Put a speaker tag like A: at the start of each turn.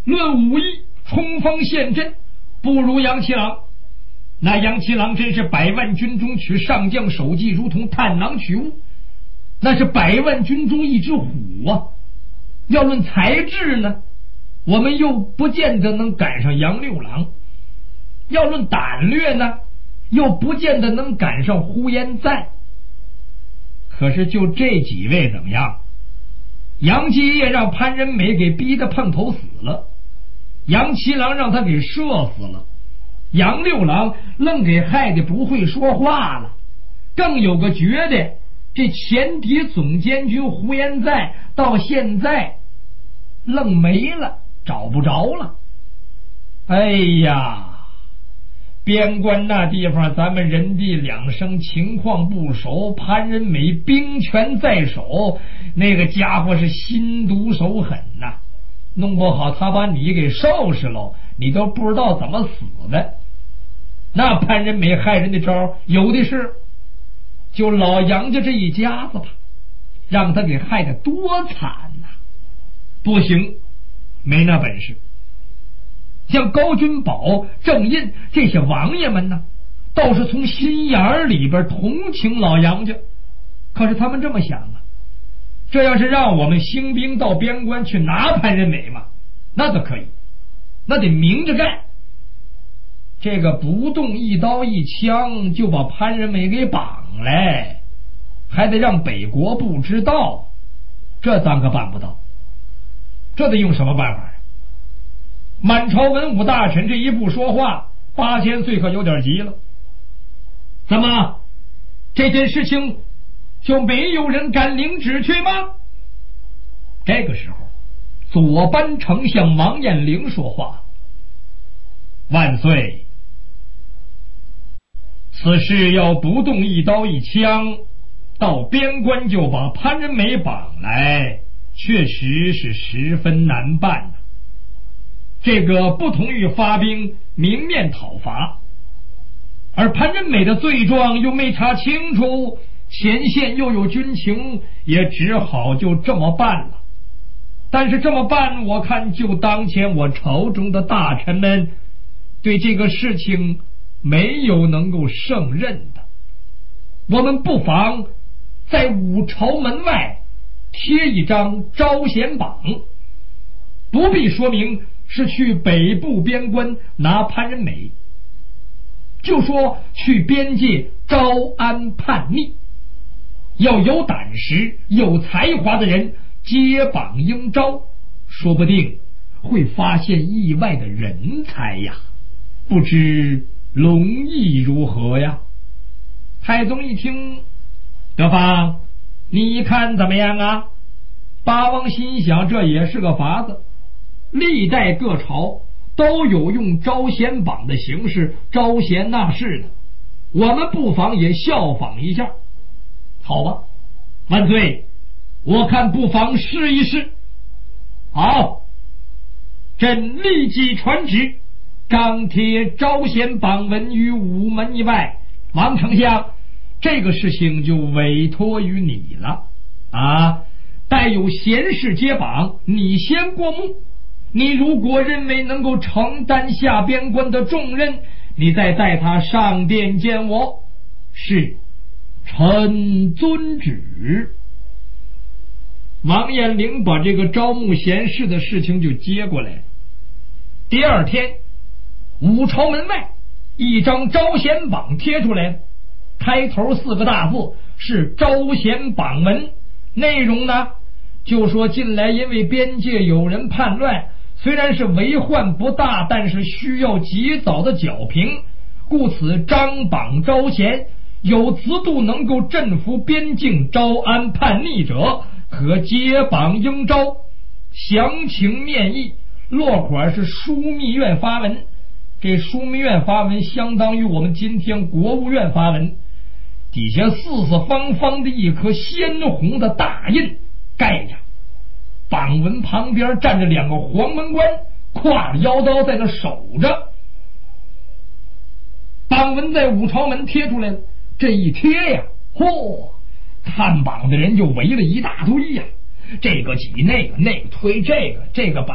A: 论武艺冲锋陷阵不如杨七郎。那杨七郎真是百万军中取上将首级，如同探囊取物，那是百万军中一只虎啊。要论才智呢，我们又不见得能赶上杨六郎；要论胆略呢，又不见得能赶上呼延赞。可是就这几位怎么样？杨继业让潘仁美给逼得碰头死了，杨七郎让他给射死了，杨六郎愣给害得不会说话了。更有个觉得这前敌总监军呼延赞到现在愣没了，找不着了。哎呀，边关那地方咱们人地两生情况不熟，潘仁美兵权在手，那个家伙是心毒手狠呐，弄不好他把你给收拾喽，你都不知道怎么死的。那潘仁美害人的招有的是，就老杨家这一家子吧，让他给害得多惨呐！不行，没那本事。像高君宝、郑印这些王爷们呢，倒是从心眼里边同情老杨家。可是他们这么想啊，这要是让我们兴兵到边关去拿潘仁美嘛，那都可以，那得明着干。这个不动一刀一枪就把潘仁美给绑来，还得让北国不知道，这咱可办不到。这得用什么办法呀？满朝文武大臣这一不说话，8000岁可有点急了。怎么这件事情就没有人敢领旨去吗？这个时候左班丞相王彦龄说话：万岁，此事要不动一刀一枪，到边关就把潘仁美绑来，确实是十分难办。这个不同于发兵明面讨伐，而潘仁美的罪状又没查清楚，前线又有军情，也只好就这么办了。但是这么办，我看就当前我朝中的大臣们对这个事情没有能够胜任的。我们不妨在武朝门外贴一张招贤榜，不必说明是去北部边关拿潘仁美，就说去边界招安叛逆，要有胆识有才华的人接榜应招，说不定会发现意外的人才呀，不知龙意如何呀？太宗一听，德芳，你看怎么样啊？八王心想，这也是个法子，历代各朝都有用招贤榜的形式招贤纳士的，我们不妨也效仿一下。好吧，万岁，我看不妨试一试。好，朕立即传旨，张贴招贤榜文于午门以外。王丞相，这个事情就委托于你了啊！待有贤士接榜，你先过目。你如果认为能够承担下边关的重任，你再带他上殿见我。是，臣遵旨。王彦龄把这个招募贤士的事情就接过来了。第二天，武朝门外一张招贤榜贴出来了，开头4个大字是招贤榜文，内容呢就说近来因为边界有人叛乱，虽然是为患不大，但是需要及早的剿平，故此张榜招贤，有资度能够镇服边境招安叛逆者，可接榜应招。详情面议，落款是枢密院发文。这枢密院发文相当于我们今天国务院发文，底下四四方方的一颗鲜红的大印盖着，榜文旁边站着2个黄门官，挎着腰刀在那守着。榜文在武朝门贴出来了，这一贴呀，嚯，看榜的人就围了一大堆呀，这个挤那个，那个推这个，这个把